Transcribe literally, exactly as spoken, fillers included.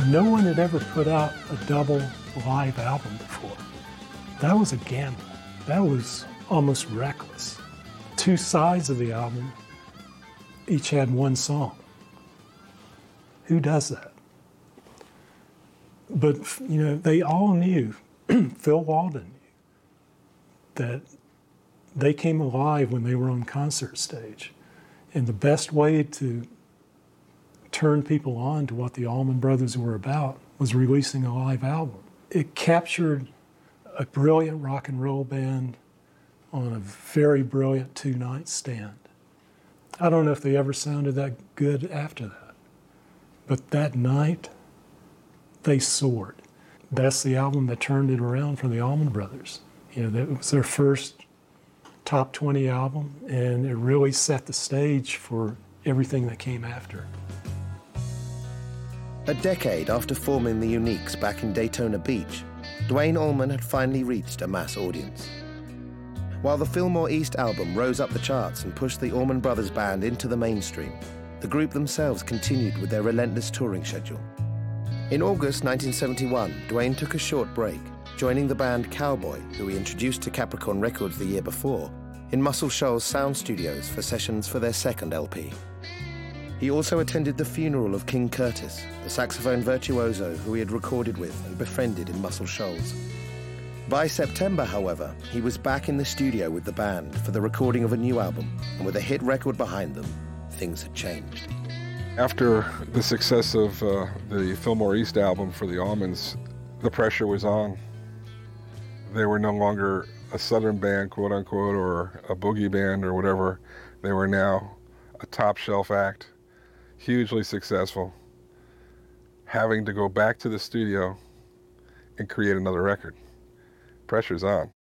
No one had ever put out a double live album before. That was a gamble. That was almost reckless. Two sides of the album each had one song. Who does that? But, you know, they all knew, Phil Walden knew, that they came alive when they were on concert stage. And the best way to turn people on to what the Allman Brothers were about was releasing a live album. It captured a brilliant rock and roll band on a very brilliant two-night stand. I don't know if they ever sounded that good after that, but that night, they soared. That's the album that turned it around for the Allman Brothers. You know, that was their first top twenty album, and it really set the stage for everything that came after. A decade after forming the Uniques back in Daytona Beach, Duane Allman had finally reached a mass audience. While the Fillmore East album rose up the charts and pushed the Allman Brothers Band into the mainstream, the group themselves continued with their relentless touring schedule. In August nineteen seventy-one, Duane took a short break, joining the band Cowboy, who he introduced to Capricorn Records the year before, in Muscle Shoals Sound Studios for sessions for their second L P. He also attended the funeral of King Curtis, the saxophone virtuoso who he had recorded with and befriended in Muscle Shoals. By September, however, he was back in the studio with the band for the recording of a new album, and with a hit record behind them, things had changed. After the success of uh, the Fillmore East album for the Allmans, the pressure was on. They were no longer a Southern band, quote unquote, or a boogie band or whatever. They were now a top shelf act, hugely successful, having to go back to the studio and create another record. Pressure's on.